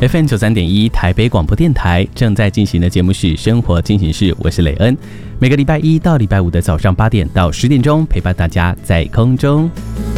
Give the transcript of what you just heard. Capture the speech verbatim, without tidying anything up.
F M 九三点一台北广播电台正在进行的节目是《生活进行式》，我是磊恩。每个礼拜一到礼拜五的早上八点到十点钟，陪伴大家在空中。